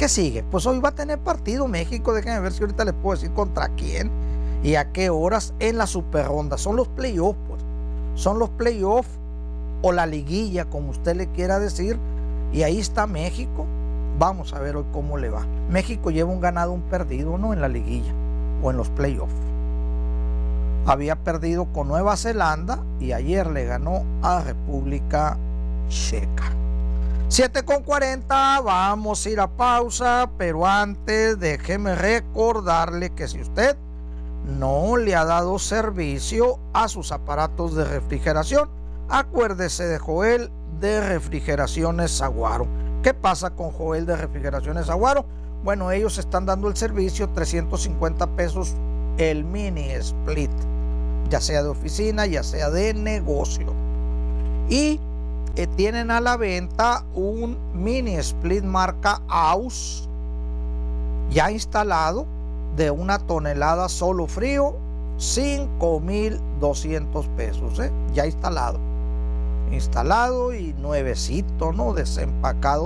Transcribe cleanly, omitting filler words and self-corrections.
¿Qué sigue? Pues hoy va a tener partido México. Déjenme ver si ahorita les puedo decir contra quién y a qué horas en la super ronda. Son los playoffs, pues. Son los playoffs o la liguilla, como usted le quiera decir. Y ahí está México. Vamos a ver hoy cómo le va. México lleva un ganado, un perdido, ¿no? En la liguilla o en los playoffs. Había perdido con Nueva Zelanda y ayer le ganó a República Checa. 7:40, vamos a ir a pausa, pero antes déjeme recordarle que si usted no le ha dado servicio a sus aparatos de refrigeración, acuérdese de Joel de Refrigeraciones Aguaro. ¿Qué pasa con Joel de Refrigeraciones Aguaro? Bueno, ellos están dando el servicio, 350 pesos el mini split, ya sea de oficina, ya sea de negocio. Y tienen a la venta un mini split marca Aus, ya instalado, de 1 tonelada solo frío, 5,200 pesos, ya instalado y nuevecito, ¿no? Desempacado.